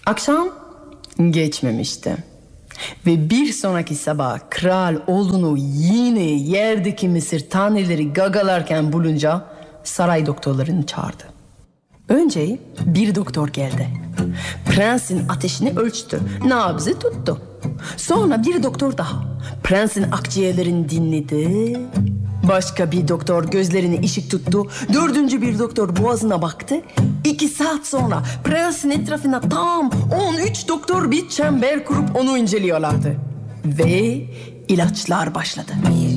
Akşam geçmemişti. Ve bir sonraki sabah kral oğlunu yine yerdeki mısır taneleri gagalarken bulunca saray doktorlarını çağırdı. Önce bir doktor geldi. Prensin ateşini ölçtü, nabzı tuttu. Sonra bir doktor daha prensin akciğerlerini dinledi. Başka bir doktor gözlerini ışık tuttu. Dördüncü bir doktor boğazına baktı. 2 saat sonra prensin etrafına tam 13 doktor bir çember kurup onu inceliyorlardı. Ve ilaçlar başladı.